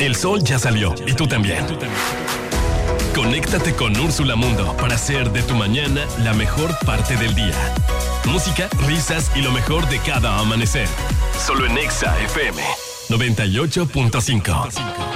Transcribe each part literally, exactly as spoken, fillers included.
El sol ya salió y tú también. Conéctate con Úrsula Mundo para hacer de tu mañana la mejor parte del día. Música, risas y lo mejor de cada amanecer. Solo en Exa F M noventa y ocho punto cinco.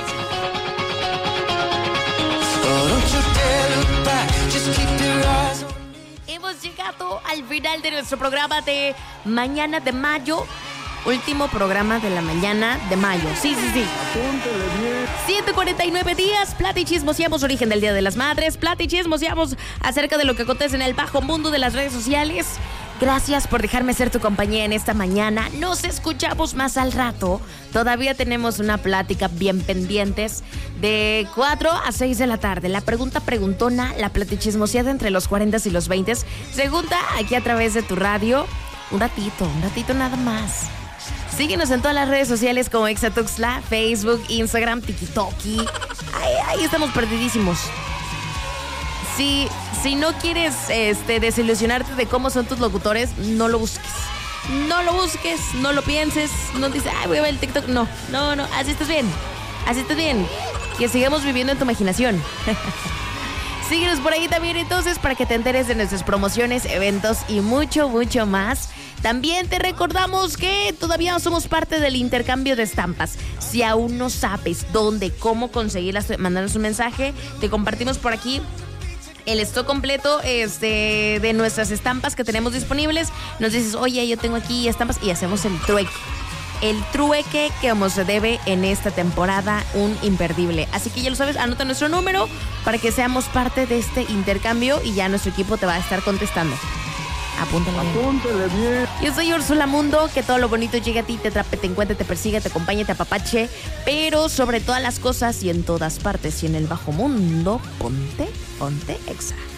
Hemos llegado al final de nuestro programa de Mañana de Mayo. Último programa de la mañana de mayo. Sí, sí, sí. ciento cuarenta y nueve días. Plata y chismoseamos origen del Día de las Madres. Plata y chismoseamos acerca de lo que acontece en el bajo mundo de las redes sociales. Gracias por dejarme ser tu compañía en esta mañana. Nos escuchamos más al rato. Todavía tenemos una plática bien pendientes de cuatro a seis de la tarde. La pregunta preguntona, la platichismoseada entre los cuarenta y los veinte. Segunda, aquí a través de tu radio. Un ratito, un ratito nada más. Síguenos en todas las redes sociales como Exatuxla, Facebook, Instagram, TikToki. Ahí, ahí estamos perdidísimos. Si, si no quieres este, desilusionarte de cómo son tus locutores, no lo busques. No lo busques, no lo pienses. No dices, ay, voy a ver el TikTok. No, no, no, así estás bien. Así estás bien. Que sigamos viviendo en tu imaginación. Síguenos por ahí también entonces para que te enteres de nuestras promociones, eventos y mucho, mucho más. También te recordamos que todavía somos parte del intercambio de estampas. Si aún no sabes dónde, cómo conseguirlas, mandarnos un mensaje. Te compartimos por aquí el stock completo este, de nuestras estampas que tenemos disponibles. Nos dices, oye, yo tengo aquí estampas y hacemos el trueque. El trueque que como se debe en esta temporada, un imperdible. Así que ya lo sabes, anota nuestro número para que seamos parte de este intercambio y ya nuestro equipo te va a estar contestando. Apúntale bien. Apúntale bien. Yo soy Úrsula Mundo, que todo lo bonito llegue a ti, te atrape, te encuentre, te persiga, te acompañe, te apapache, pero sobre todas las cosas y en todas partes y en el bajo mundo, ponte, ponte Exa.